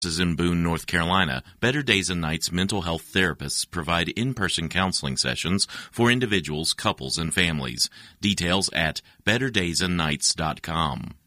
Is in Boone, North Carolina. Better Days and Nights mental health therapists provide in-person counseling sessions for individuals, couples, and families. Details at betterdaysandnights.com.